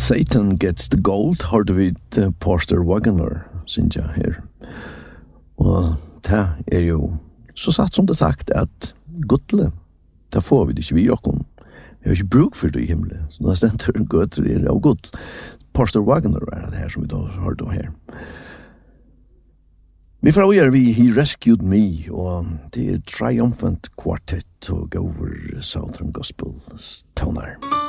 Satan Gets the Gold hørte vi Porter Wagoner synes jeg her. Og det jo så satt som det sagt at godle, det får vi det ikke vi okkom. Vi har ikke bruk for det i himmelen. Så da stender en gøter av god. Porter Wagoner var det her som vi da hørte her. Vi får gjøre vi He Rescued Me, og det Triumphant Quartet og Over Southern Gospel toner.